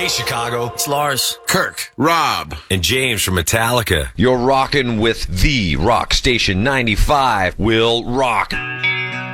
Hey, Chicago. It's Lars, Kirk. Rob. And James from Metallica. You're rocking with the Rock Station 95. Will rock.